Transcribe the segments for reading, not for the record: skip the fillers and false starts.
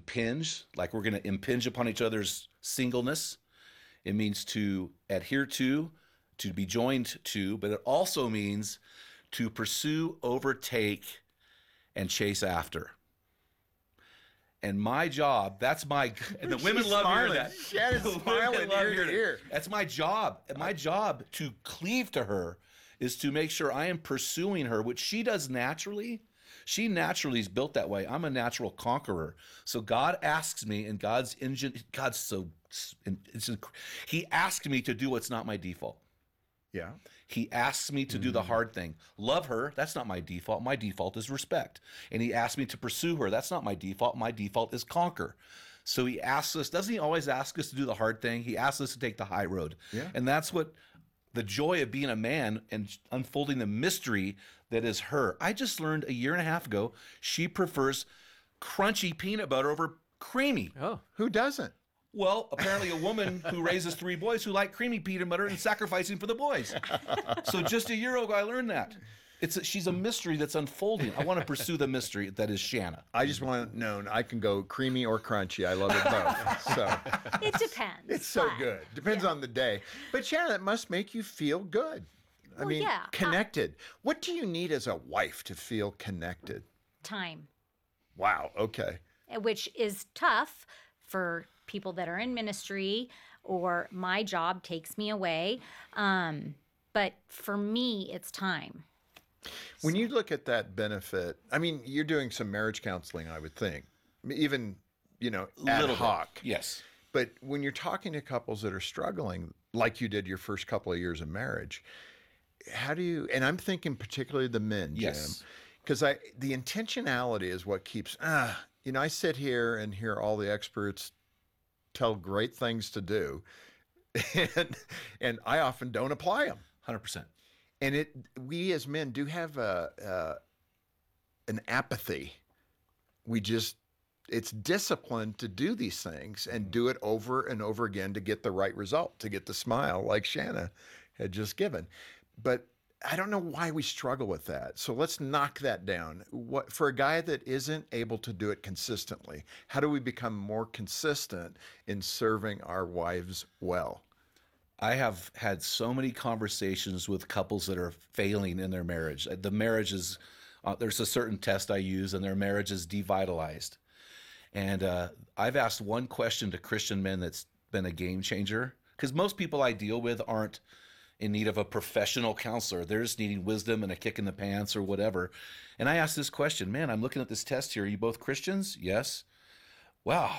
impinge, like we're going to impinge upon each other's singleness. It means to adhere to be joined to, but it also means to pursue, overtake, and chase after. And my job, and the women love hearing that. Shannon's smiling ear to ear. That's my job. And my job to cleave to her is to make sure I am pursuing her, which she does naturally. She naturally is built that way. I'm a natural conqueror. So God asks me, and He asked me to do what's not my default. Yeah. He asks me to do the hard thing. Love her, that's not my default. My default is respect. And he asked me to pursue her. That's not my default. My default is conquer. So he asks us, doesn't he always ask us to do the hard thing? He asks us to take the high road. Yeah. And that's what the joy of being a man and unfolding the mystery that is her. I just learned a year and a half ago, she prefers crunchy peanut butter over creamy. Oh, Who doesn't? Well, apparently a woman who raises 3 boys who like creamy peanut butter and sacrificing for the boys. So just a year ago, I learned that. She's a mystery that's unfolding. I want to pursue the mystery that is Shanna. I just want to know I can go creamy or crunchy. I love it both. So It depends. it's so but- good. Depends on the day. But Shanna, it must make you feel good. I mean, yeah. connected. What do you need as a wife to feel connected? Time, Wow. Okay. which is tough for people that are in ministry, or my job takes me away. But for me, it's time. When you look at that benefit, I mean, you're doing some marriage counseling, I would think, even, ad Little hoc. bit. Yes. But when you're talking to couples that are struggling, like you did your first couple of years of marriage, how do you, and I'm thinking particularly the men, Jim, Yes. because the intentionality is what keeps, I sit here and hear all the experts tell great things to do, and I often don't apply them. 100%. And we as men do have an apathy. It's discipline to do these things and do it over and over again to get the right result, to get the smile like Shanna had just given. But I don't know why we struggle with that. So let's knock that down. For a guy that isn't able to do it consistently, how do we become more consistent in serving our wives well? I have had so many conversations with couples that are failing in their marriage. The marriage is, there's a certain test I use, and their marriage is devitalized. And I've asked one question to Christian men that's been a game changer, because most people I deal with aren't in need of a professional counselor. They're just needing wisdom and a kick in the pants or whatever. And I asked this question, man, I'm looking at this test here. Are you both Christians? Yes. Wow.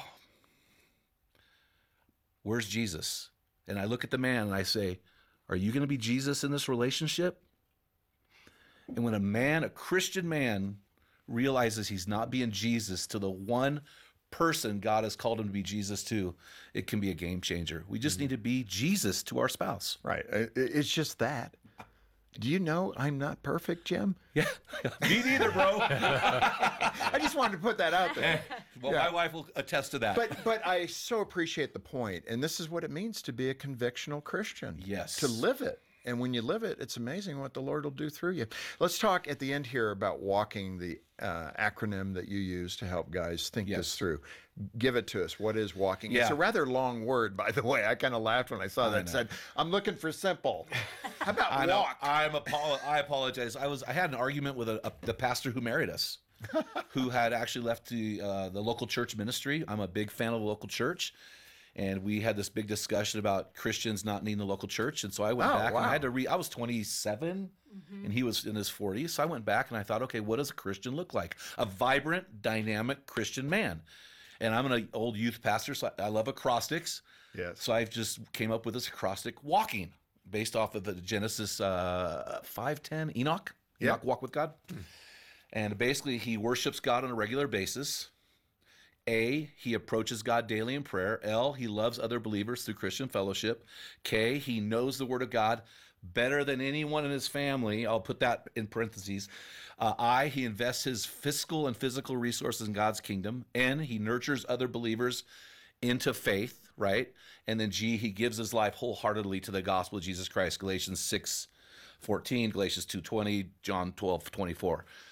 Where's Jesus? And I look at the man and I say, are you going to be Jesus in this relationship? And when a Christian man, realizes he's not being Jesus to the one person God has called him to be Jesus to, it can be a game changer. We just need to be Jesus to our spouse. Right. It's just that. Do you know I'm not perfect, Jim? Yeah. Me neither, bro. I just wanted to put that out there. Well, Yeah. my wife will attest to that. But I so appreciate the point, and this is what it means to be a convictional Christian. Yes. To live it. And when you live it, it's amazing what the Lord will do through you. Let's talk at the end here about walking, the acronym that you use to help guys think this through. Give it to us. What is walking? Yeah. It's a rather long word, by the way. I kind of laughed when I saw that. It said, I'm looking for simple. How about I know. walk? I apologize. I had an argument with the pastor who married us, who had actually left the local church ministry. I'm a big fan of the local church. And we had this big discussion about Christians not needing the local church. And so I went back and I had to read. I was 27 and he was in his 40s. So I went back and I thought, okay, what does a Christian look like? A vibrant, dynamic Christian man. And I'm an old youth pastor, so I love acrostics. Yes. So I just came up with this acrostic, walking, based off of the Genesis 5:10, Enoch. Yeah. Enoch, walk with God. And basically, he worships God on a regular basis. A, he approaches God daily in prayer. L, he loves other believers through Christian fellowship. K, he knows the word of God better than anyone in his family. I'll put that in parentheses. I, he invests his fiscal and physical resources in God's kingdom. N, he nurtures other believers into faith, right? And then G, he gives his life wholeheartedly to the gospel of Jesus Christ. Galatians 6:14, Galatians 2:20, John 12:24.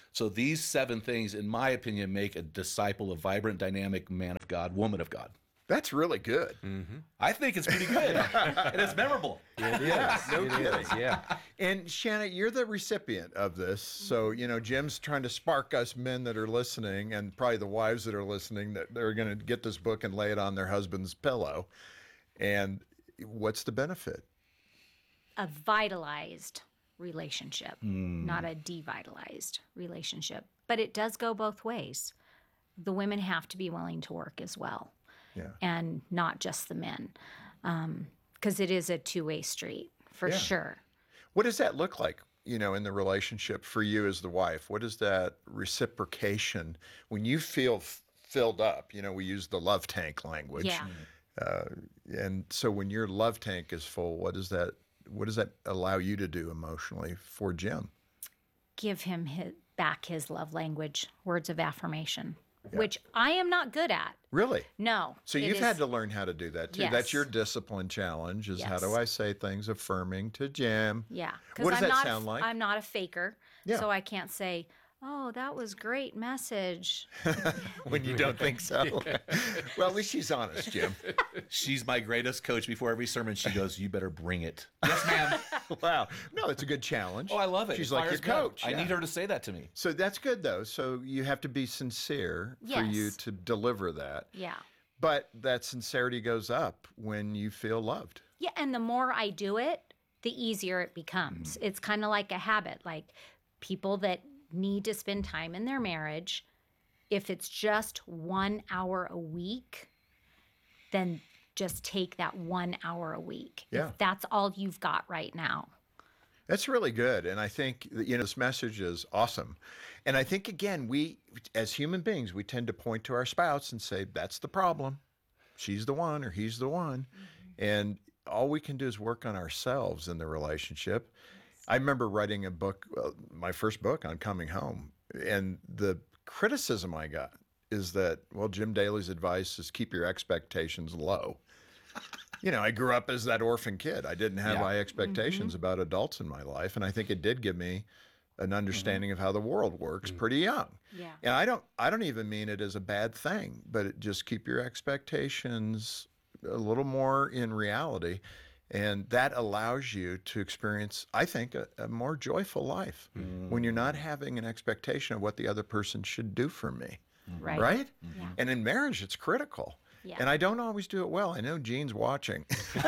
So these 7 things, in my opinion, make a disciple a vibrant, dynamic man of God, woman of God. That's really good. I think it's pretty good, and it's memorable. It is. No It kidding. is, yeah. And Shanna, you're the recipient of this. So, Jim's trying to spark us men that are listening, and probably the wives that are listening, that they're going to get this book and lay it on their husband's pillow. And what's the benefit? A vitalized relationship, not a devitalized relationship. But it does go both ways. The women have to be willing to work as well. Yeah. And not just the men, because it is a two-way street for sure. What does that look like, in the relationship for you as the wife? What is that reciprocation when you feel filled up? We use the love tank language. Yeah. And so when your love tank is full, what does that allow you to do emotionally for Jim? Give him back his love language, words of affirmation, which I am not good at. Really? No. So you've had to learn how to do that too. Yes. That's your discipline challenge is how Yes. do I say things affirming to Jim? Yeah. What does I'm that not sound like? I'm not a faker, Yeah. so I can't say, "Oh, that was great message." When you don't think so. Well, at least she's honest, Jim. She's my greatest coach. Before every sermon, she goes, "You better bring it." Yes, ma'am. Wow. No, it's a good challenge. Oh, I love it. She's It like your fires me up. coach. I Yeah. need her to say that to me. So that's good though. So you have to be sincere for you Yes. to deliver that. Yeah. But that sincerity goes up when you feel loved. Yeah, and the more I do it, the easier it becomes. It's kind of like a habit. Like people that need to spend time in their marriage, if it's just 1 hour a week, then just take that 1 hour a week. Yeah. If that's all you've got right now. That's really good. And I think, that, this message is awesome. And I think, again, we, as human beings, we tend to point to our spouse and say, that's the problem. She's the one or he's the one. And all we can do is work on ourselves in the relationship. I remember writing a book, my first book on coming home. And the criticism I got is that, well, Jim Daly's advice is keep your expectations low. I grew up as that orphan kid. I didn't have high expectations about adults in my life. And I think it did give me an understanding of how the world works pretty young. Yeah. And I don't even mean it as a bad thing, but just keep your expectations a little more in reality. And that allows you to experience, I think, a more joyful life when you're not having an expectation of what the other person should do for me. Right. Right? Yeah. And in marriage, it's critical. Yeah. And I don't always do it well. I know Gene's watching. So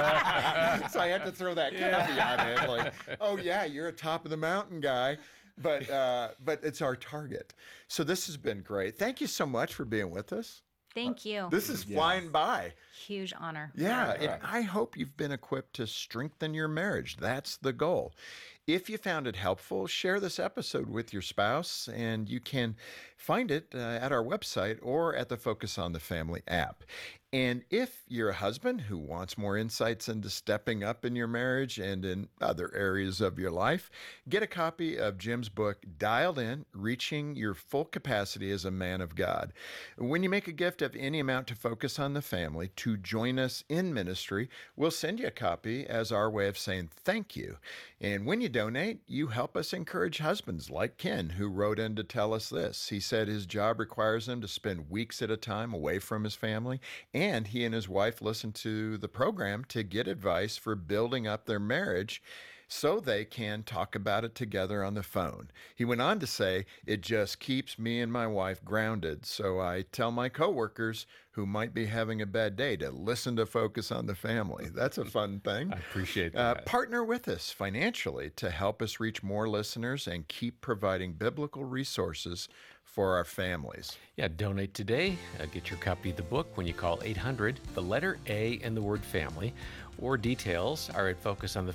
I had to throw that caveat in, like, oh, yeah, you're a top of the mountain guy. But it's our target. So this has been great. Thank you so much for being with us. Thank you. This is flying by. Huge honor. Yeah, and I hope you've been equipped to strengthen your marriage. That's the goal. If you found it helpful, share this episode with your spouse, and you can find it at our website or at the Focus on the Family app. And if you're a husband who wants more insights into stepping up in your marriage and in other areas of your life, get a copy of Jim's book, Dialed In, Reaching Your Full Capacity as a Man of God. When you make a gift of any amount to Focus on the Family to join us in ministry, we'll send you a copy as our way of saying thank you. And when you donate, you help us encourage husbands like Ken, who wrote in to tell us this. He said his job requires him to spend weeks at a time away from his family, and he and his wife listen to the program to get advice for building up their marriage so they can talk about it together on the phone. He went on to say, it just keeps me and my wife grounded. So I tell my coworkers who might be having a bad day to listen to Focus on the Family. That's a fun thing. I appreciate that. Partner with us financially to help us reach more listeners and keep providing biblical resources for our families. Yeah, donate today. Get your copy of the book when you call 800, the letter A and the word family, or details are at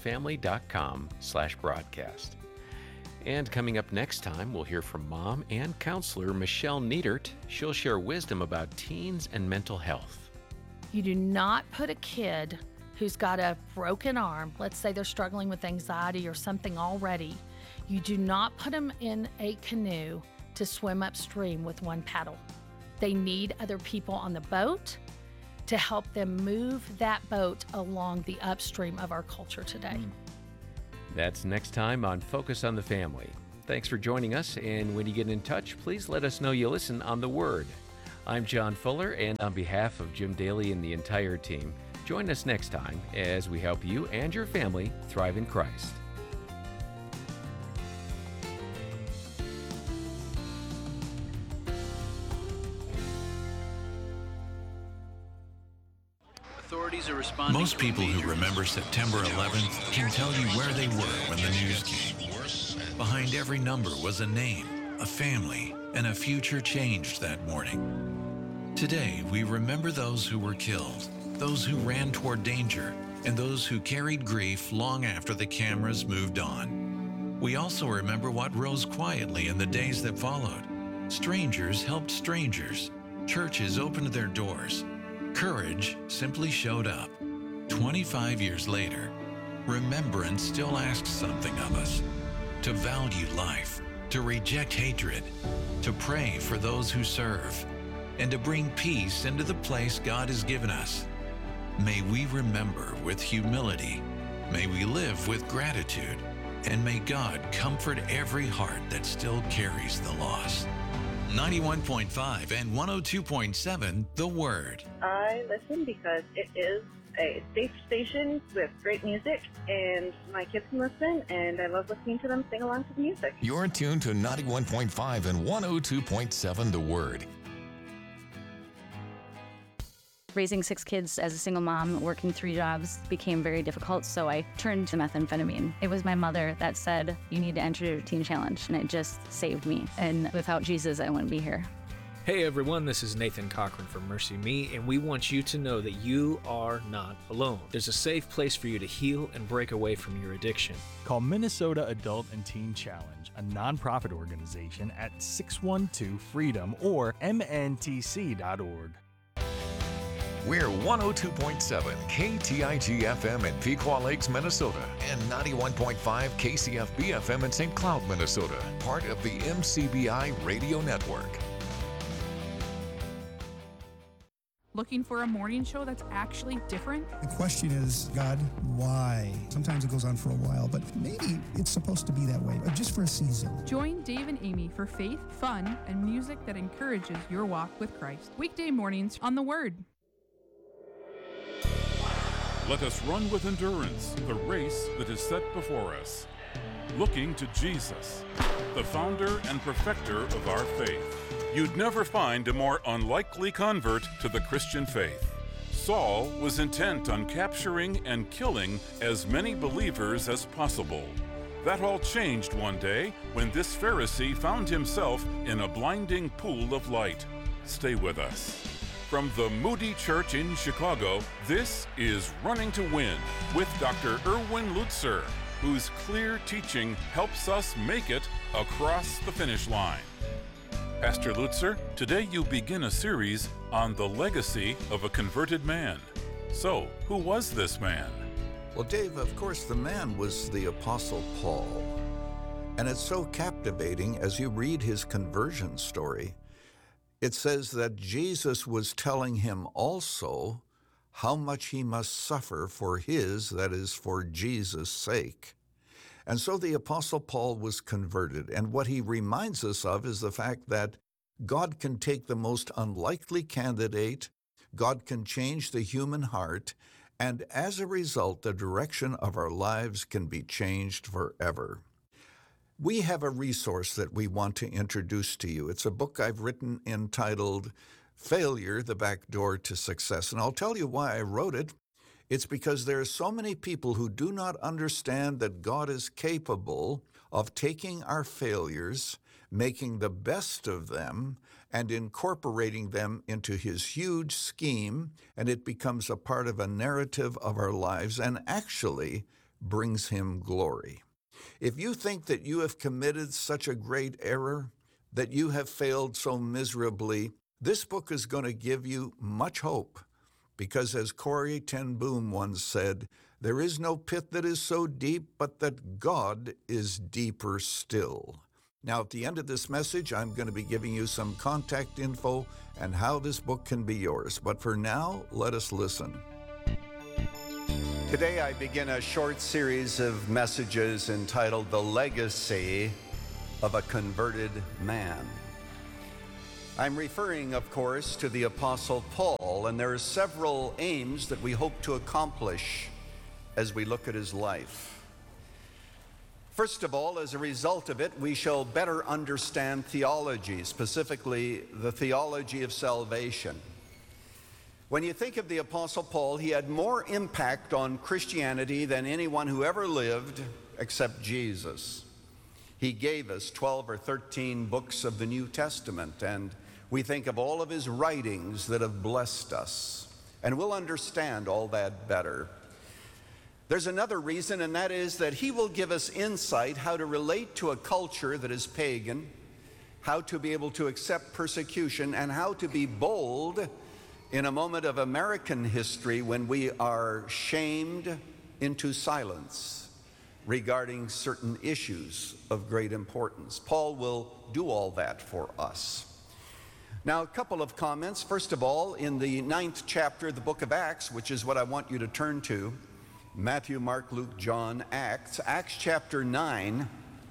focusonthefamily.com/broadcast. And coming up next time, we'll hear from mom and counselor Michelle Niedert. She'll share wisdom about teens and mental health. You do not put a kid who's got a broken arm, let's say they're struggling with anxiety or something already, you do not put them in a canoe to swim upstream with one paddle. They need other people on the boat to help them move that boat along the upstream of our culture today. That's next time on Focus on the Family. Thanks for joining us, and when you get in touch, please let us know you listen on The Word. I'm John Fuller, and on behalf of Jim Daly and the entire team, join us next time as we help you and your family thrive in Christ. Most people who remember September 11th can tell you where they were when the news came. Behind every number was a name, a family, and a future changed that morning. Today, we remember those who were killed, those who ran toward danger, and those who carried grief long after the cameras moved on. We also remember what rose quietly in the days that followed. Strangers helped strangers. Churches opened their doors. Courage simply showed up. 25 years later, remembrance still asks something of us. To value life, to reject hatred, to pray for those who serve, and to bring peace into the place God has given us. May we remember with humility. May we live with gratitude. And may God comfort every heart that still carries the loss. 91.5 and 102.7, The Word. I listen because it is a safe station with great music, and my kids can listen, and I love listening to them sing along to the music. You're tuned to 91.5 and 102.7 The Word. Raising 6 kids as a single mom, working 3 jobs became very difficult, so I turned to methamphetamine. It was my mother that said, you need to enter Teen Challenge, and it just saved me. And without Jesus, I wouldn't be here. Hey everyone, this is Nathan Cochran from Mercy Me, and we want you to know that you are not alone. There's a safe place for you to heal and break away from your addiction. Call Minnesota Adult and Teen Challenge, a nonprofit organization, at 612-FREEDOM or mntc.org. We're 102.7 KTIG FM in Pequot Lakes, Minnesota, and 91.5 KCFB FM in St. Cloud, Minnesota, part of the MCBI Radio Network. Looking for a morning show that's actually different? The question is, God, why? Sometimes it goes on for a while, but maybe it's supposed to be that way, just for a season. Join Dave and Amy for faith, fun, and music that encourages your walk with Christ. Weekday mornings on The Word. Let us run with endurance the race that is set before us, looking to Jesus, the founder and perfecter of our faith. You'd never find a more unlikely convert to the Christian faith. Saul was intent on capturing and killing as many believers as possible. That all changed one day when this Pharisee found himself in a blinding pool of light. Stay with us. From the Moody Church in Chicago, this is Running to Win with Dr. Erwin Lutzer, whose clear teaching helps us make it across the finish line. Pastor Lutzer, today you begin a series on the legacy of a converted man. So, who was this man? Well, Dave, of course, the man was the Apostle Paul. And it's so captivating as you read his conversion story. It says that Jesus was telling him also how much he must suffer for his, that is, for Jesus' sake. And so the Apostle Paul was converted. And what he reminds us of is the fact that God can take the most unlikely candidate, God can change the human heart, and as a result, the direction of our lives can be changed forever. We have a resource that we want to introduce to you. It's a book I've written entitled Failure, the Back Door to Success. And I'll tell you why I wrote it. It's because there are so many people who do not understand that God is capable of taking our failures, making the best of them, and incorporating them into his huge scheme, and it becomes a part of a narrative of our lives and actually brings him glory. If you think that you have committed such a great error, that you have failed so miserably, this book is going to give you much hope. Because as Corrie ten Boom once said, there is no pit that is so deep, but that God is deeper still. Now, at the end of this message, I'm going to be giving you some contact info and how this book can be yours. But for now, let us listen. Today, I begin a short series of messages entitled The Legacy of a converted man. I'm referring, of course, to the Apostle Paul, and there are several aims that we hope to accomplish as we look at his life. First of all, as a result of it, we shall better understand theology, specifically the theology of salvation. When you think of the Apostle Paul, he had more impact on Christianity than anyone who ever lived except Jesus. He gave us 12 or 13 books of the New Testament, and we think of all of his writings that have blessed us, and we'll understand all that better. There's another reason, and that is that he will give us insight how to relate to a culture that is pagan, how to be able to accept persecution, and how to be bold in a moment of American history when we are shamed into silence regarding certain issues of great importance. Paul will do all that for us. Now, a couple of comments. First of all, in the 9th chapter of the book of Acts, which is what I want you to turn to, Matthew, Mark, Luke, John, Acts chapter 9,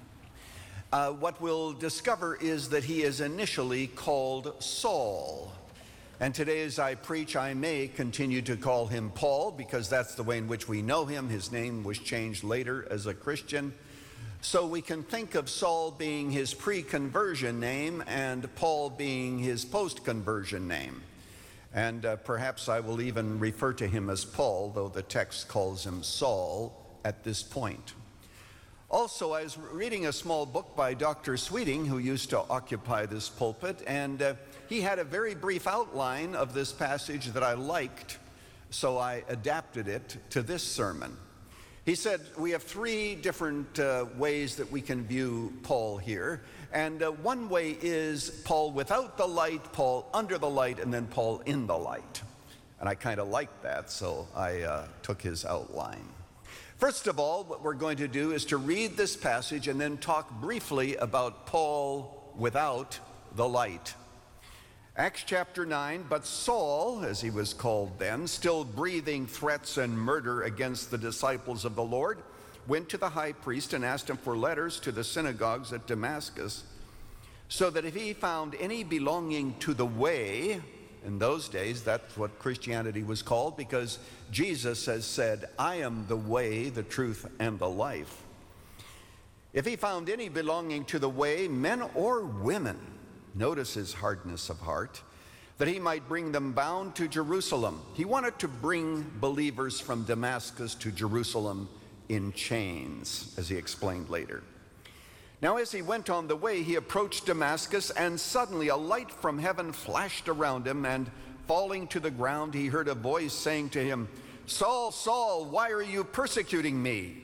what we'll discover is that he is initially called Saul. And today as I preach, I may continue to call him Paul because that's the way in which we know him. His name was changed later as a Christian. So we can think of Saul being his pre-conversion name and Paul being his post-conversion name. And perhaps I will even refer to him as Paul, though the text calls him Saul at this point. Also, I was reading a small book by Dr. Sweeting, who used to occupy this pulpit, and he had a very brief outline of this passage that I liked, so I adapted it to this sermon. He said we have three different ways that we can view Paul here. And one way is Paul without the light, Paul under the light, and then Paul in the light. And I kind of liked that, so I took his outline. First of all, what we're going to do is to read this passage and then talk briefly about Paul without the light. Acts chapter 9, but Saul, as he was called then, still breathing threats and murder against the disciples of the Lord, went to the high priest and asked him for letters to the synagogues at Damascus, so that if he found any belonging to the way, in those days that's what Christianity was called, because Jesus has said, I am the way, the truth, and the life. If he found any belonging to the way, men or women, notice his hardness of heart, that he might bring them bound to Jerusalem. He wanted to bring believers from Damascus to Jerusalem in chains, as he explained later. Now, as he went on the way, he approached Damascus, and suddenly a light from heaven flashed around him, and falling to the ground, he heard a voice saying to him, Saul, Saul, why are you persecuting me?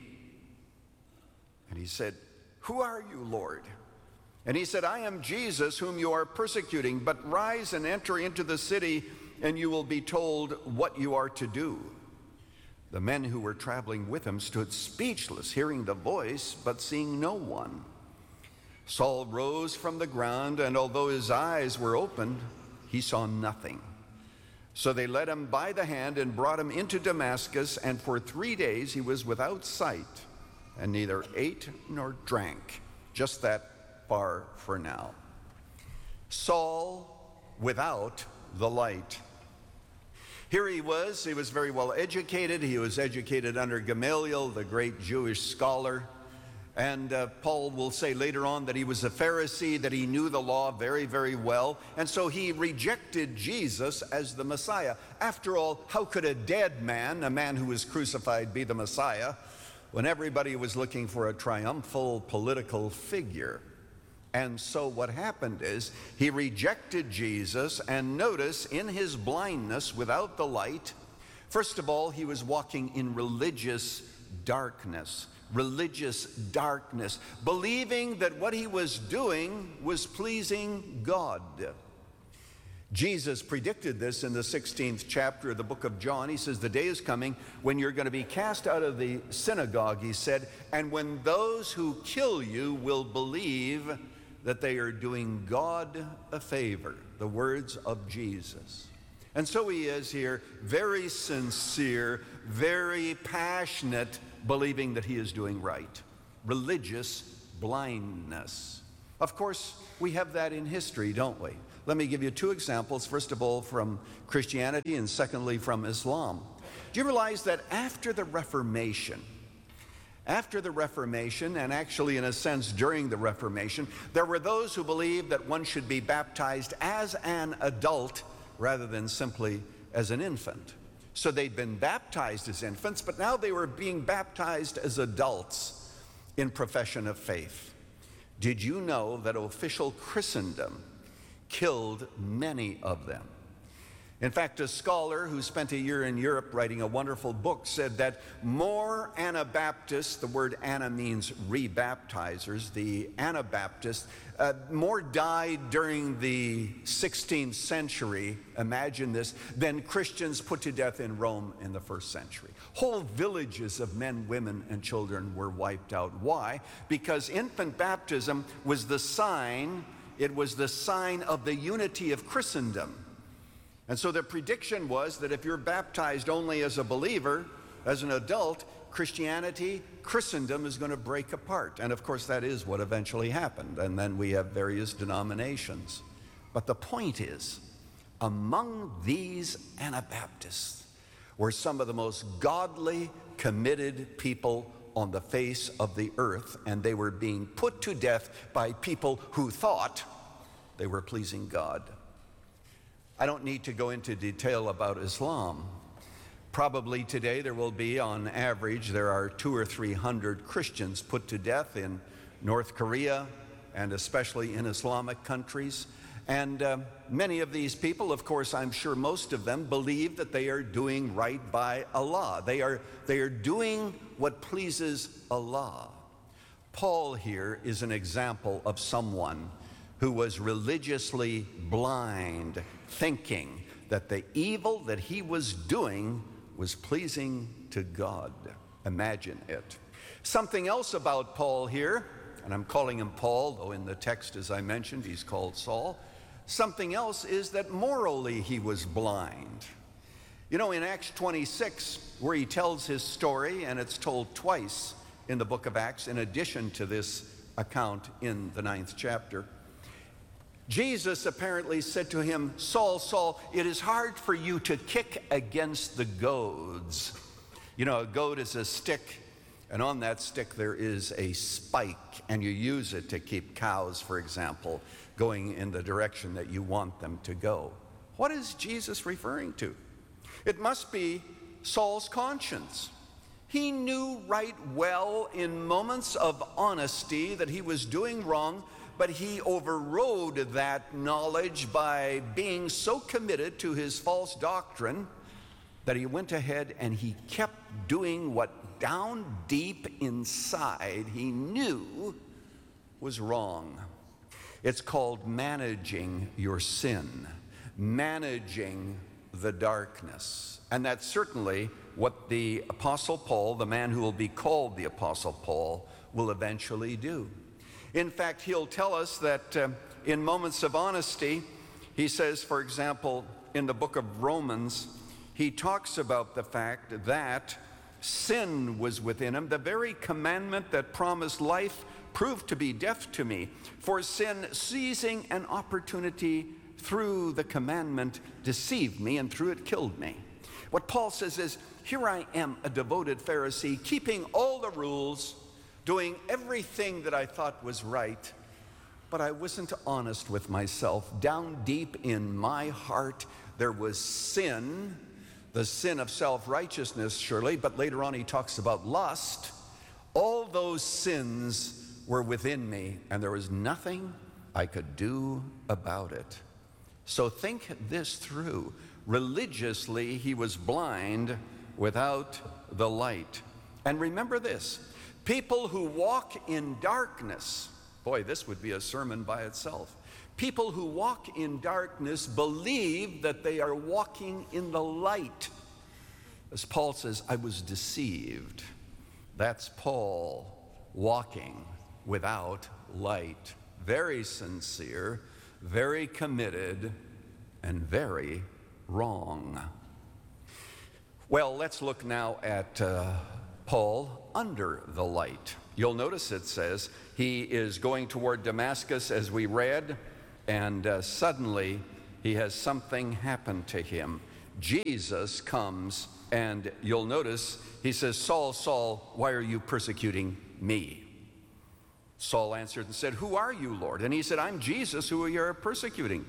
And he said, Who are you, Lord? And he said, I am Jesus, whom you are persecuting, but rise and enter into the city, and you will be told what you are to do. The men who were traveling with him stood speechless, hearing the voice, but seeing no one. Saul rose from the ground, and although his eyes were opened, he saw nothing. So they led him by the hand and brought him into Damascus, and for 3 days he was without sight, and neither ate nor drank. Just that far for now. Saul without the light. Here he was very well educated. He was educated under Gamaliel, the great Jewish scholar. And Paul will say later on that he was a Pharisee, that he knew the law very, very well. And so he rejected Jesus as the Messiah. After all, how could a dead man, a man who was crucified, be the Messiah when everybody was looking for a triumphal political figure? And so what happened is he rejected Jesus, and notice in his blindness without the light, first of all, he was walking in religious darkness, believing that what he was doing was pleasing God. Jesus predicted this in the 16th chapter of the book of John. He says, the day is coming when you're going to be cast out of the synagogue, he said, and when those who kill you will believe that they are doing God a favor, the words of Jesus. And so he is here, very sincere, very passionate, believing that he is doing right. Religious blindness. Of course, we have that in history, don't we? Let me give you two examples. First of all, from Christianity, and secondly, from Islam. Do you realize that after the Reformation, and actually in a sense during the Reformation, there were those who believed that one should be baptized as an adult rather than simply as an infant. So they'd been baptized as infants, but now they were being baptized as adults in profession of faith. Did you know that official Christendom killed many of them? In fact, a scholar who spent a year in Europe writing a wonderful book said that more Anabaptists, the word Ana means rebaptizers, the Anabaptists, more died during the 16th century, imagine this, than Christians put to death in Rome in the first century. Whole villages of men, women, and children were wiped out. Why? Because infant baptism was the sign, it was the sign of the unity of Christendom. And so the prediction was that if you're baptized only as a believer, as an adult, Christianity, Christendom is going to break apart. And of course, that is what eventually happened. And then we have various denominations. But the point is, among these Anabaptists were some of the most godly, committed people on the face of the earth, and they were being put to death by people who thought they were pleasing God. I don't need to go into detail about Islam. Probably today there will be, on average, there are 200 or 300 Christians put to death in North Korea and especially in Islamic countries. And many of these people, of course, I'm sure most of them believe that they are doing right by Allah. They are doing what pleases Allah. Paul here is an example of someone who was religiously blind, thinking that the evil that he was doing was pleasing to God. Imagine it. Something else about Paul here, and I'm calling him Paul, though in the text, as I mentioned, he's called Saul. Something else is that morally he was blind. You know, in Acts 26, where he tells his story, and it's told twice in the book of Acts, in addition to this account in the 9th chapter, Jesus apparently said to him, Saul, Saul, it is hard for you to kick against the goads. You know, a goad is a stick, and on that stick there is a spike, and you use it to keep cows, for example, going in the direction that you want them to go. What is Jesus referring to? It must be Saul's conscience. He knew right well in moments of honesty that he was doing wrong, but he overrode that knowledge by being so committed to his false doctrine that he went ahead and he kept doing what down deep inside he knew was wrong. It's called managing your sin, managing the darkness. And that's certainly what the Apostle Paul, the man who will be called the Apostle Paul, will eventually do. In fact, he'll tell us that in moments of honesty, he says, for example, in the book of Romans, he talks about the fact that sin was within him. The very commandment that promised life proved to be death to me. For sin, seizing an opportunity through the commandment, deceived me, and through it killed me. What Paul says is, here I am, a devoted Pharisee, keeping all the rules, doing everything that I thought was right, but I wasn't honest with myself. Down deep in my heart, there was sin, the sin of self-righteousness, surely, but later on he talks about lust. All those sins were within me, and there was nothing I could do about it. So think this through. Religiously, he was blind without the light. And remember this, people who walk in darkness, boy, this would be a sermon by itself. People who walk in darkness believe that they are walking in the light. As Paul says, I was deceived. That's Paul walking without light. Very sincere, very committed, and very wrong. Well, let's look now at Paul under the light. You'll notice it says he is going toward Damascus, as we read, and suddenly he has something happen to him. Jesus comes, and you'll notice he says, Saul, Saul, why are you persecuting me? Saul answered and said, who are you, Lord? And he said, I'm Jesus, who you are persecuting.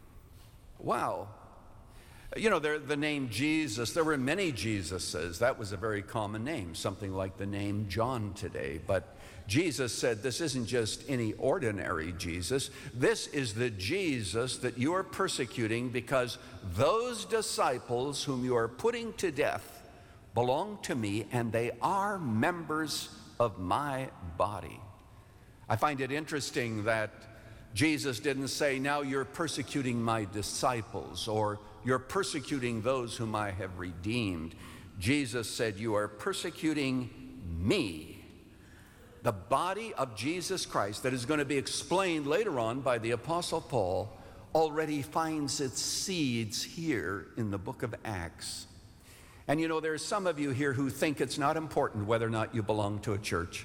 Wow. You know, the name Jesus, there were many Jesuses. That was a very common name, something like the name John today. But Jesus said, this isn't just any ordinary Jesus. This is the Jesus that you are persecuting, because those disciples whom you are putting to death belong to me, and they are members of my body. I find it interesting that Jesus didn't say, now you're persecuting my disciples, or you're persecuting those whom I have redeemed. Jesus said, you are persecuting me. The body of Jesus Christ, that is going to be explained later on by the Apostle Paul, already finds its seeds here in the book of Acts. And you know, there's some of you here who think it's not important whether or not you belong to a church.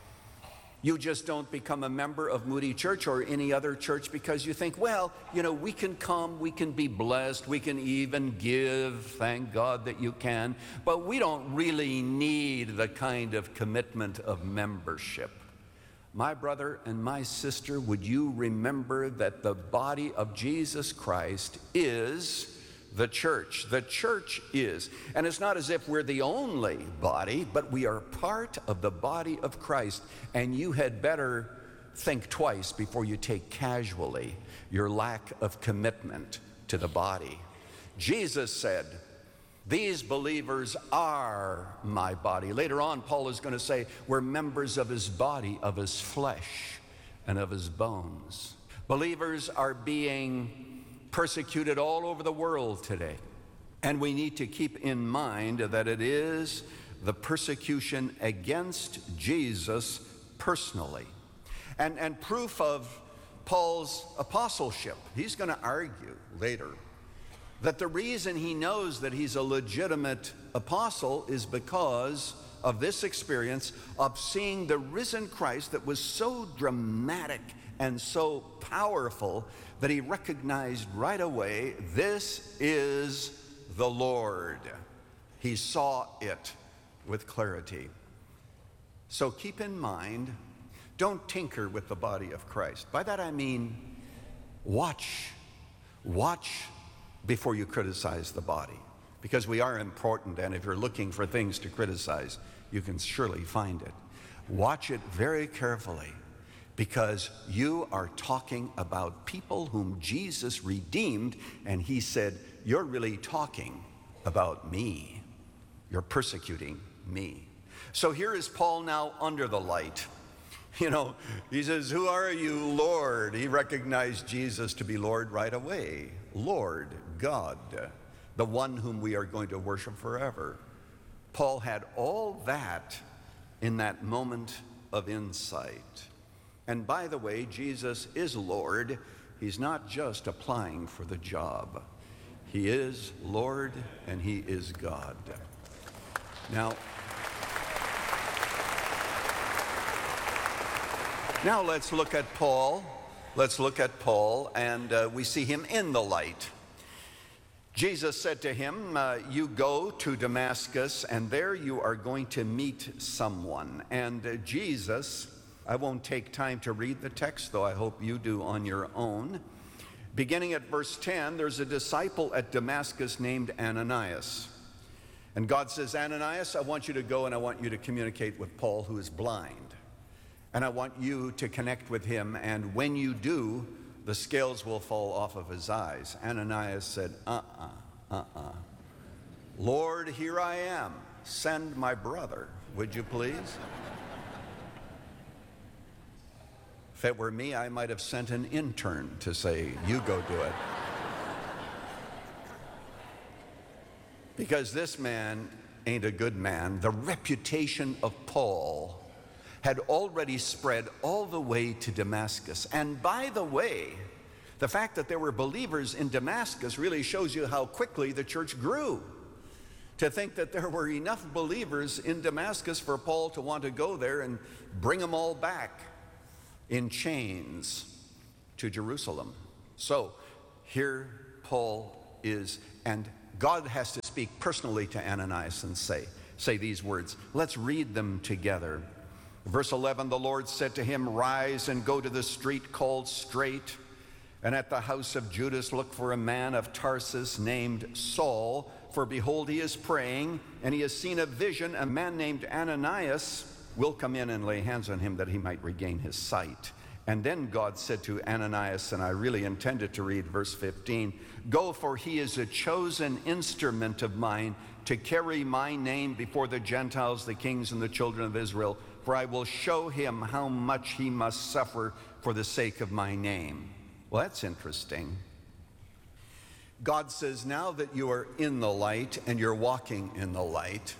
You just don't become a member of Moody Church or any other church because you think, well, you know, we can come, we can be blessed, we can even give, thank God that you can, but we don't really need the kind of commitment of membership. My brother and my sister, would you remember that the body of Jesus Christ is the church. The church is, and it's not as if we're the only body, but we are part of the body of Christ, and you had better think twice before you take casually your lack of commitment to the body. Jesus said, these believers are my body. Later on, Paul is going to say, we're members of his body, of his flesh, and of his bones. Believers are being persecuted all over the world today. And we need to keep in mind that it is the persecution against Jesus personally. And proof of Paul's apostleship, he's going to argue later that the reason he knows that he's a legitimate apostle is because of this experience of seeing the risen Christ that was so dramatic and so powerful that he recognized right away, this is the Lord. He saw it with clarity. So keep in mind, don't tinker with the body of Christ. By that I mean, watch before you criticize the body, because we are important, and if you're looking for things to criticize, you can surely find it. Watch it very carefully, because you are talking about people whom Jesus redeemed, and he said, you're really talking about me. You're persecuting me. So here is Paul now under the light. You know, he says, who are you, Lord? He recognized Jesus to be Lord right away. Lord, God, the one whom we are going to worship forever. Paul had all that in that moment of insight. And by the way, Jesus is Lord. He's not just applying for the job. He is Lord and he is God. Now let's look at Paul. Let's look at Paul, and we see him in the light. Jesus said to him, you go to Damascus, and there you are going to meet someone. And Jesus, I won't take time to read the text, though I hope you do on your own. Beginning at verse 10, there's a disciple at Damascus named Ananias. And God says, Ananias, I want you to go and I want you to communicate with Paul, who is blind. And I want you to connect with him, and when you do, the scales will fall off of his eyes. Ananias said, Lord, here I am. Send my brother, would you please? If it were me, I might have sent an intern to say, you go do it. Because this man ain't a good man. The reputation of Paul had already spread all the way to Damascus. And by the way, the fact that there were believers in Damascus really shows you how quickly the church grew. To think that there were enough believers in Damascus for Paul to want to go there and bring them all back in chains to Jerusalem. So here Paul is, and God has to speak personally to Ananias and say these words. Let's read them together. Verse 11, the Lord said to him, rise and go to the street called Straight, and at the house of Judas look for a man of Tarsus named Saul, for behold, he is praying, and he has seen a vision. A man named Ananias will come in and lay hands on him that he might regain his sight. And then God said to Ananias, and I really intended to read verse 15, go, for he is a chosen instrument of mine to carry my name before the Gentiles, the kings, and the children of Israel, for I will show him how much he must suffer for the sake of my name. Well, that's interesting. God says, now that you are in the light and you're walking in the light,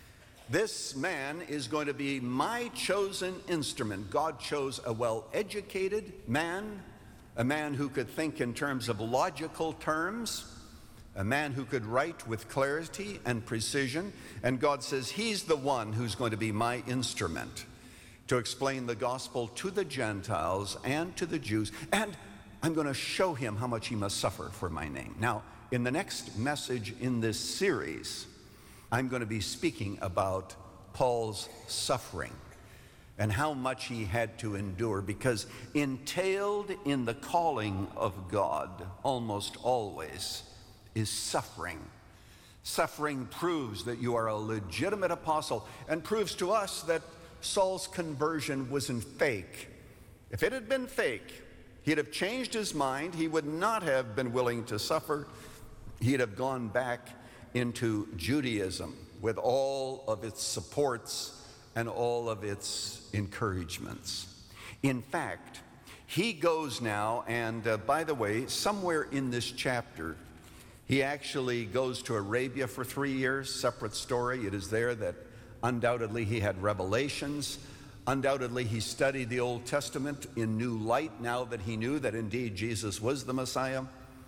this man is going to be my chosen instrument. God chose a well-educated man, a man who could think in terms of logical terms, a man who could write with clarity and precision. And God says he's the one who's going to be my instrument to explain the gospel to the Gentiles and to the Jews. And I'm going to show him how much he must suffer for my name. Now, in the next message in this series, I'm going to be speaking about Paul's suffering and how much he had to endure, because entailed in the calling of God almost always is suffering. Suffering proves that you are a legitimate apostle and proves to us that Saul's conversion wasn't fake. If it had been fake, he'd have changed his mind. He would not have been willing to suffer. He'd have gone back into Judaism with all of its supports and all of its encouragements. In fact, he goes now, and by the way, somewhere in this chapter, he actually goes to Arabia for 3 years, separate story. It is there that undoubtedly he had revelations. Undoubtedly, he studied the Old Testament in new light now that he knew that indeed Jesus was the Messiah.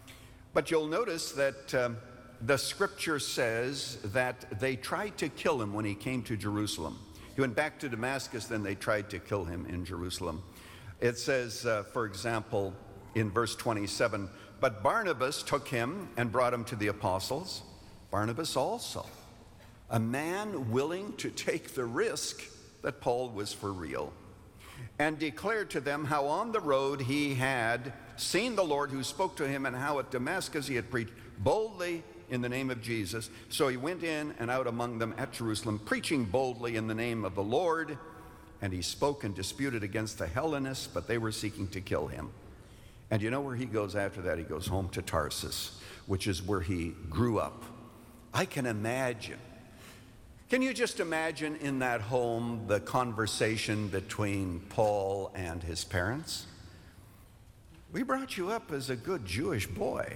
But you'll notice that the scripture says that they tried to kill him when he came to Jerusalem. He went back to Damascus, then they tried to kill him in Jerusalem. It says, for example, in verse 27, but Barnabas took him and brought him to the apostles. Barnabas also, a man willing to take the risk that Paul was for real, and declared to them how on the road he had seen the Lord who spoke to him, and how at Damascus he had preached boldly in the name of Jesus. So he went in and out among them at Jerusalem, preaching boldly in the name of the Lord, and he spoke and disputed against the Hellenists, but they were seeking to kill him. And you know where he goes after that? He goes home to Tarsus, which is where he grew up. I can imagine. Can you just imagine in that home the conversation between Paul and his parents? We brought you up as a good Jewish boy.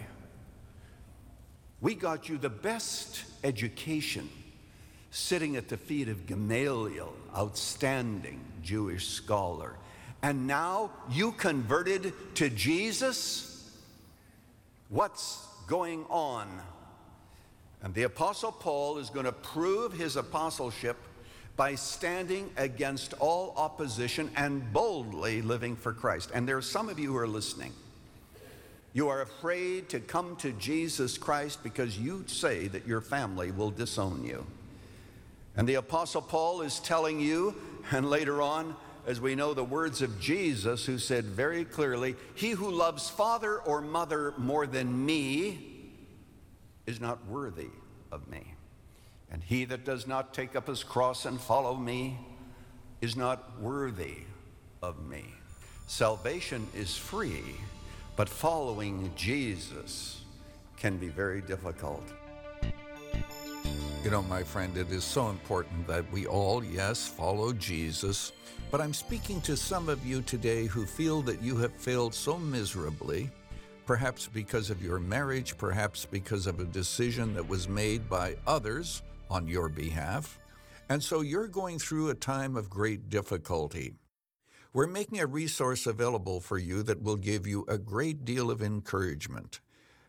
We got you the best education, sitting at the feet of Gamaliel, outstanding Jewish scholar. And now you converted to Jesus? What's going on? And the Apostle Paul is going to prove his apostleship by standing against all opposition and boldly living for Christ. And there are some of you who are listening. You are afraid to come to Jesus Christ because you say that your family will disown you. And the Apostle Paul is telling you, and later on, as we know the words of Jesus, who said very clearly, he who loves father or mother more than me is not worthy of me. And he that does not take up his cross and follow me is not worthy of me. Salvation is free, but following Jesus can be very difficult. You know, my friend, it is so important that we all, yes, follow Jesus. But I'm speaking to some of you today who feel that you have failed so miserably, perhaps because of your marriage, perhaps because of a decision that was made by others on your behalf. And so you're going through a time of great difficulty. We're making a resource available for you that will give you a great deal of encouragement.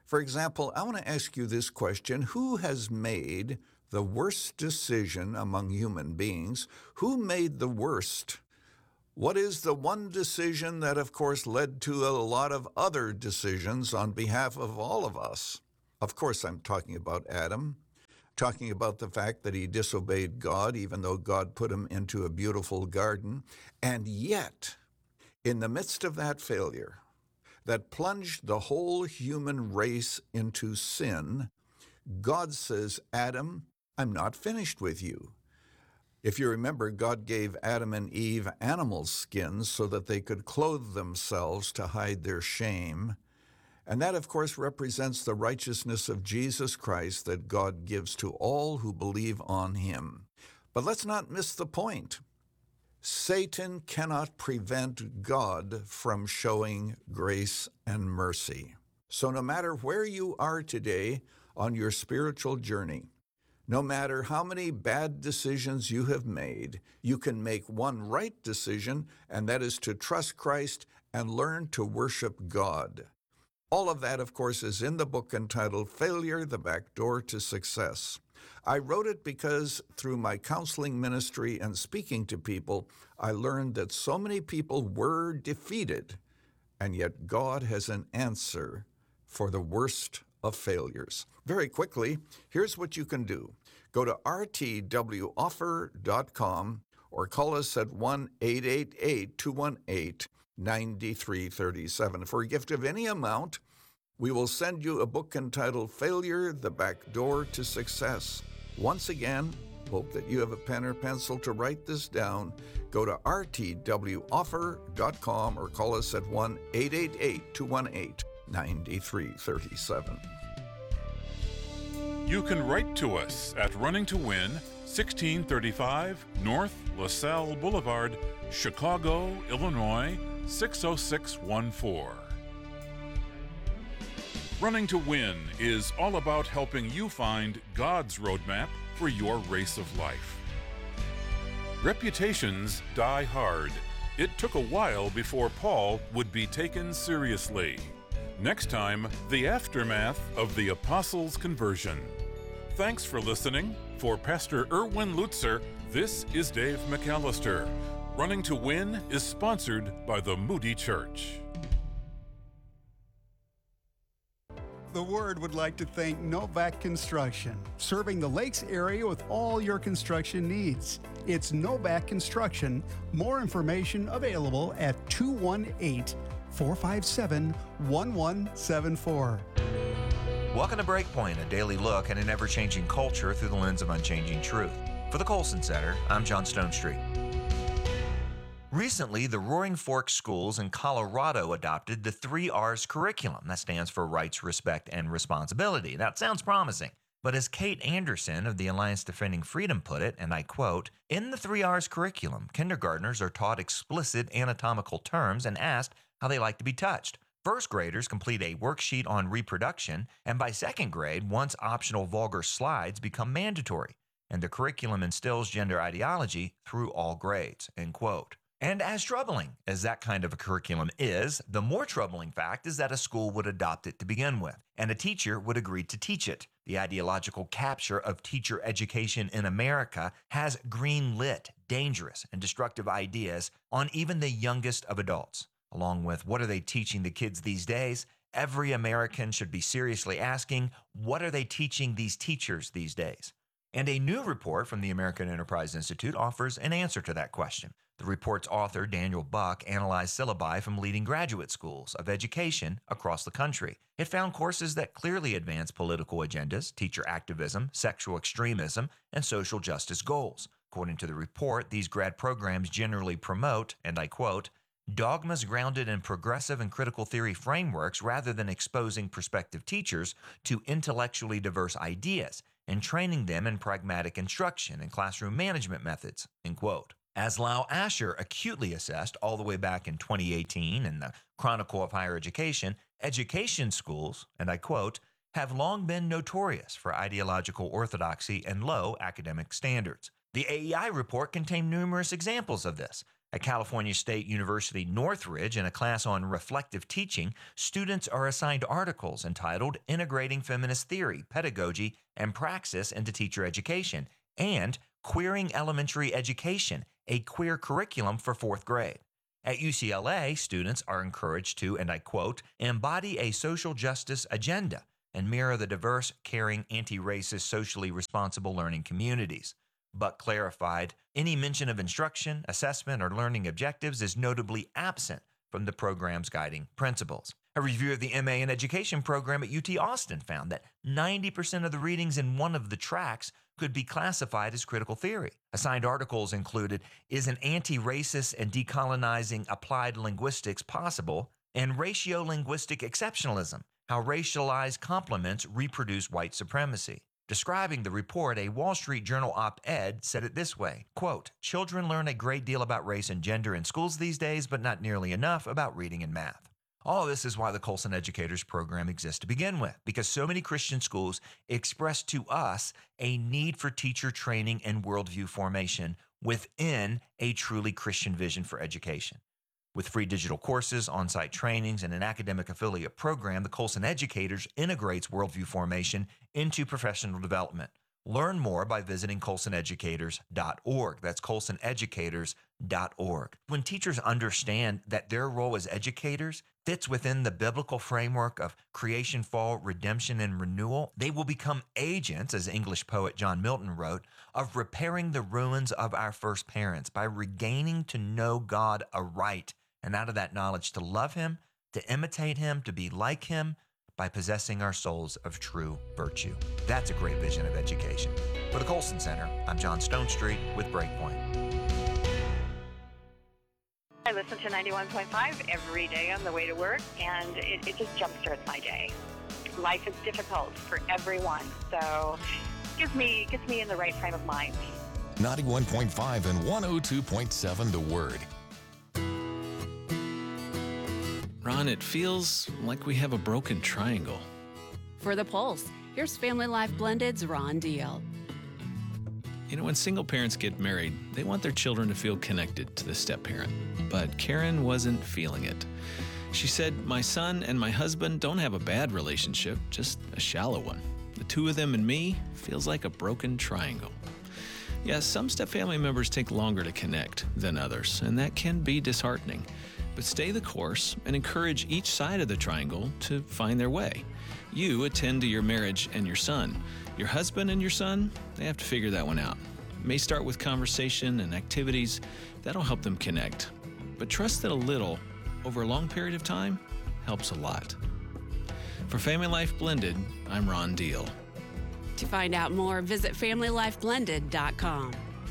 For example, I want to ask you this question. Who has made the worst decision among human beings? Who made the worst? What is the one decision that, of course, led to a lot of other decisions on behalf of all of us? Of course, I'm talking about Adam, talking about the fact that he disobeyed God, even though God put him into a beautiful garden. And yet, in the midst of that failure, that plunged the whole human race into sin, God says, Adam, I'm not finished with you. If you remember, God gave Adam and Eve animal skins so that they could clothe themselves to hide their shame. And that, of course, represents the righteousness of Jesus Christ that God gives to all who believe on him. But let's not miss the point. Satan cannot prevent God from showing grace and mercy. So no matter where you are today on your spiritual journey, no matter how many bad decisions you have made, you can make one right decision, and that is to trust Christ and learn to worship God. All of that, of course, is in the book entitled Failure, the Back Door to Success. I wrote it because through my counseling ministry and speaking to people, I learned that so many people were defeated, and yet God has an answer for the worst of failures. Very quickly, here's what you can do. Go to rtwoffer.com or call us at 1-888-218-9337. For a gift of any amount, we will send you a book entitled Failure, the Back Door to Success. Once again, hope that you have a pen or pencil to write this down. Go to rtwoffer.com or call us at 1-888-218-9337. You can write to us at Running to Win, 1635 North LaSalle Boulevard, Chicago, Illinois, 60614. Running to Win is all about helping you find God's roadmap for your race of life. Reputations die hard. It took a while before Paul would be taken seriously. Next time, the aftermath of the Apostles' conversion. Thanks for listening. For Pastor Erwin Lutzer, this is Dave McAllister. Running to Win is sponsored by the Moody Church. The Word would like to thank Novak Construction, serving the Lakes area with all your construction needs. It's Novak Construction. More information available at 218-457-1174. Welcome to Breakpoint, a daily look at an ever-changing culture through the lens of unchanging truth. For the Colson Center, I'm John Stonestreet. Recently, the Roaring Fork schools in Colorado adopted the 3 R's curriculum. That stands for rights, respect, and responsibility. That sounds promising. But as Kate Anderson of the Alliance Defending Freedom put it, and I quote, in the 3 R's curriculum, kindergartners are taught explicit anatomical terms and asked how they like to be touched. First graders complete a worksheet on reproduction, and by second grade, once optional vulgar slides become mandatory, and the curriculum instills gender ideology through all grades, end quote. And as troubling as that kind of a curriculum is, the more troubling fact is that a school would adopt it to begin with, and a teacher would agree to teach it. The ideological capture of teacher education in America has green-lit, dangerous, and destructive ideas on even the youngest of adults. Along with what are they teaching the kids these days, every American should be seriously asking, what are they teaching these teachers these days? And a new report from the American Enterprise Institute offers an answer to that question. The report's author, Daniel Buck, analyzed syllabi from leading graduate schools of education across the country. It found courses that clearly advance political agendas, teacher activism, sexual extremism, and social justice goals. According to the report, these grad programs generally promote, and I quote, dogmas grounded in progressive and critical theory frameworks rather than exposing prospective teachers to intellectually diverse ideas and training them in pragmatic instruction and classroom management methods, end quote. As Lau Asher acutely assessed all the way back in 2018 in the Chronicle of Higher Education, education schools, and I quote, have long been notorious for ideological orthodoxy and low academic standards. The AEI report contained numerous examples of this. At California State University Northridge, in a class on reflective teaching, students are assigned articles entitled Integrating Feminist Theory, Pedagogy, and Praxis into Teacher Education and Queering Elementary Education, a Queer Curriculum for 4th grade. At UCLA, students are encouraged to, and I quote, embody a social justice agenda and mirror the diverse, caring, anti-racist, socially responsible learning communities. But clarified, any mention of instruction, assessment, or learning objectives is notably absent from the program's guiding principles. A review of the MA in Education program at UT Austin found that 90% of the readings in one of the tracks could be classified as critical theory. Assigned articles included, Is an Anti-Racist and Decolonizing Applied Linguistics Possible? And Ratio-Linguistic Exceptionalism, How Racialized Complements Reproduce White Supremacy. Describing the report, a Wall Street Journal op-ed said it this way, quote, children learn a great deal about race and gender in schools these days, but not nearly enough about reading and math. All of this is why the Colson Educators program exists to begin with, because so many Christian schools express to us a need for teacher training and worldview formation within a truly Christian vision for education. With free digital courses, on-site trainings, and an academic affiliate program, the Colson Educators integrates worldview formation into professional development. Learn more by visiting colsoneducators.org. That's colsoneducators.org. When teachers understand that their role as educators fits within the biblical framework of creation, fall, redemption, and renewal, they will become agents, as English poet John Milton wrote, of repairing the ruins of our first parents by regaining to know God aright, and out of that knowledge to love him, to imitate him, to be like him, by possessing our souls of true virtue. That's a great vision of education. For the Colson Center, I'm John Stonestreet with Breakpoint. I listen to 91.5 every day on the way to work, and it just jumpstarts my day. Life is difficult for everyone, so it gets me in the right frame of mind. 91.5 and 102.7 The Word. Ron, it feels like we have a broken triangle. For the Pulse, here's Family Life Blended's Ron Deal. You know, when single parents get married, they want their children to feel connected to the step-parent. But Karen wasn't feeling it. She said, my son and my husband don't have a bad relationship, just a shallow one. The two of them and me feels like a broken triangle. Yes, some step-family members take longer to connect than others, and that can be disheartening. But stay the course and encourage each side of the triangle to find their way. You attend to your marriage and your son. Your husband and your son, they have to figure that one out. It may start with conversation and activities. That'll help them connect. But trust that a little, over a long period of time, helps a lot. For Family Life Blended, I'm Ron Deal. To find out more, visit FamilyLifeBlended.com.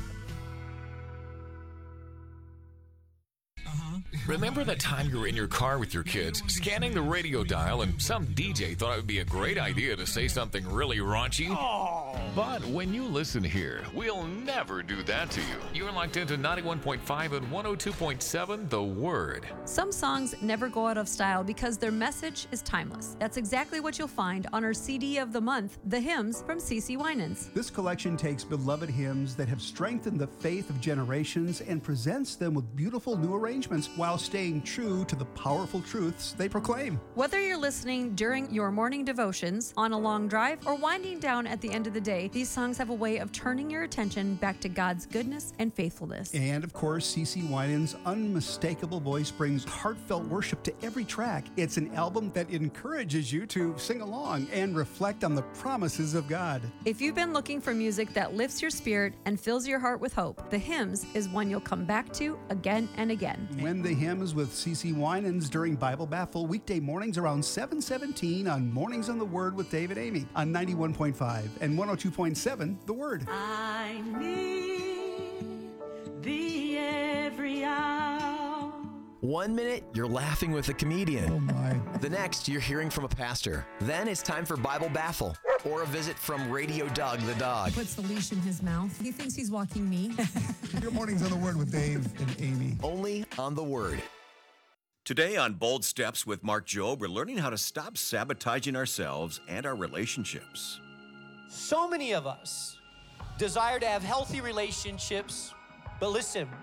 Remember the time you were in your car with your kids, scanning the radio dial, and some DJ thought it would be a great idea to say something really raunchy? Oh. But when you listen here, we'll never do that to you. You're locked into 91.5 and 102.7 The Word. Some songs never go out of style because their message is timeless. That's exactly what you'll find on our CD of the month, The Hymns from CeCe Winans. This collection takes beloved hymns that have strengthened the faith of generations and presents them with beautiful new arrangements while staying true to the powerful truths they proclaim. Whether you're listening during your morning devotions, on a long drive, or winding down at the end of the day, these songs have a way of turning your attention back to God's goodness and faithfulness. And of course, CeCe Winans' unmistakable voice brings heartfelt worship to every track. It's an album that encourages you to sing along and reflect on the promises of God. If you've been looking for music that lifts your spirit and fills your heart with hope, The Hymns is one you'll come back to again and again. When The Hymns with CeCe Winans during Bible Baffle, weekday mornings around 7:17 on Mornings on the Word with Dave and Amy on 91.5 and 102.7 The Word. I need thee every hour. 1 minute, you're laughing with a comedian. Oh my. The next, you're hearing from a pastor. Then it's time for Bible Baffle or a visit from Radio Doug the dog. Puts the leash in his mouth. He thinks he's walking me. Your Mornings on the Word with Dave and Amy. Only on The Word. Today on Bold Steps with Mark Jobe, we're learning how to stop sabotaging ourselves and our relationships. So many of us desire to have healthy relationships, but listen,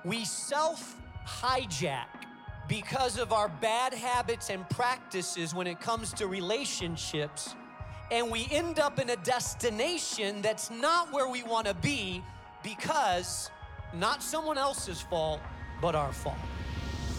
We self-hijack because of our bad habits and practices when it comes to relationships, and we end up in a destination that's not where we want to be because not someone else's fault, but our fault.